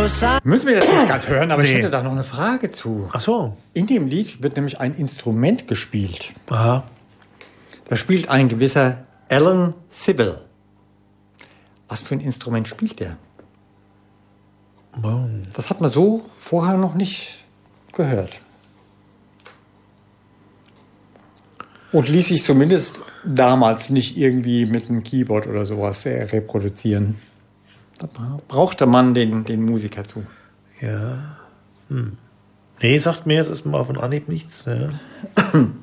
Müssen wir jetzt nicht gerade hören, aber ich hätte da noch eine Frage zu. Ach so. In dem Lied wird nämlich ein Instrument gespielt. Aha. Da spielt ein gewisser Alan Sibel. Was für ein Instrument spielt der? Wow. Das hat man so vorher noch nicht gehört. Und ließ sich zumindest damals nicht irgendwie mit einem Keyboard oder sowas reproduzieren. Da brauchte man den Musiker zu. Ja. Nee, sagt mir jetzt erstmal auf den Anhieb nichts. Ja.